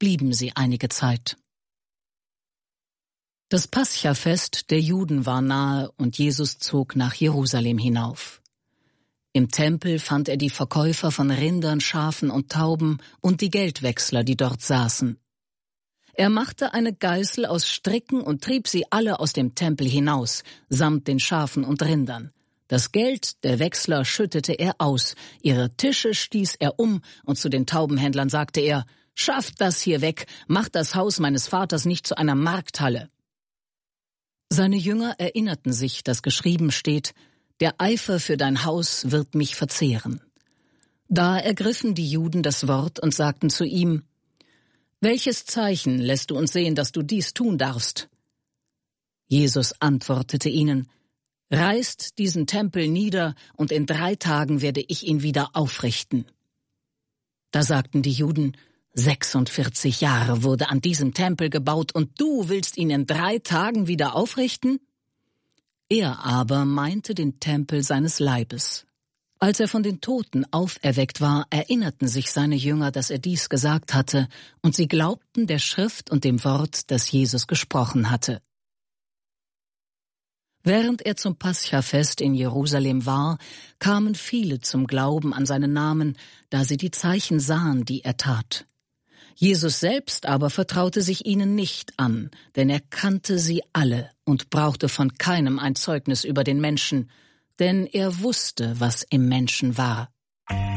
blieben sie einige Zeit. Das Paschafest der Juden war nahe und Jesus zog nach Jerusalem hinauf. Im Tempel fand er die Verkäufer von Rindern, Schafen und Tauben und die Geldwechsler, die dort saßen. Er machte eine Geißel aus Stricken und trieb sie alle aus dem Tempel hinaus, samt den Schafen und Rindern. Das Geld der Wechsler schüttete er aus, ihre Tische stieß er um, und zu den Taubenhändlern sagte er: »Schafft das hier weg, macht das Haus meines Vaters nicht zu einer Markthalle.« Seine Jünger erinnerten sich, dass geschrieben steht: »Der Eifer für dein Haus wird mich verzehren.« Da ergriffen die Juden das Wort und sagten zu ihm: »Welches Zeichen lässt du uns sehen, dass du dies tun darfst?« Jesus antwortete ihnen: »Reißt diesen Tempel nieder, und in 3 Tagen werde ich ihn wieder aufrichten.« Da sagten die Juden: 46 Jahre wurde an diesem Tempel gebaut, und du willst ihn in 3 Tagen wieder aufrichten? Er aber meinte den Tempel seines Leibes. Als er von den Toten auferweckt war, erinnerten sich seine Jünger, dass er dies gesagt hatte, und sie glaubten der Schrift und dem Wort, das Jesus gesprochen hatte. Während er zum Paschafest in Jerusalem war, kamen viele zum Glauben an seinen Namen, da sie die Zeichen sahen, die er tat. Jesus selbst aber vertraute sich ihnen nicht an, denn er kannte sie alle und brauchte von keinem ein Zeugnis über den Menschen, denn er wusste, was im Menschen war.